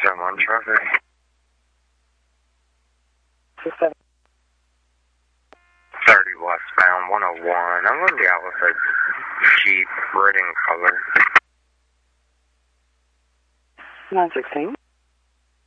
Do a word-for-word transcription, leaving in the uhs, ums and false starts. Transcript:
seven one traffic. Six seven. thirty westbound, one oh one. I'm going to be out with a Jeep, red in color. nine sixteen.